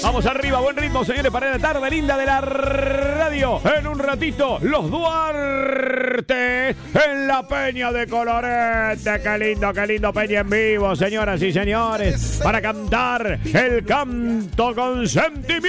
Vamos arriba, buen ritmo, señores, para la tarde linda de la radio. En un ratito, los Duarte en la Peña de Colorete. Qué lindo Peña en vivo, señoras y señores, para cantar el canto con sentimiento.